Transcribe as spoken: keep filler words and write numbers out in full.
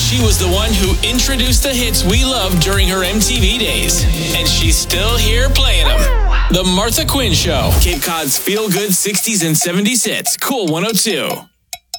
She was the one who introduced the hits we loved during her M T V days. And she's still here playing them. The Martha Quinn Show. Cape Cod's feel-good sixties and seventies hits. Cool one oh two.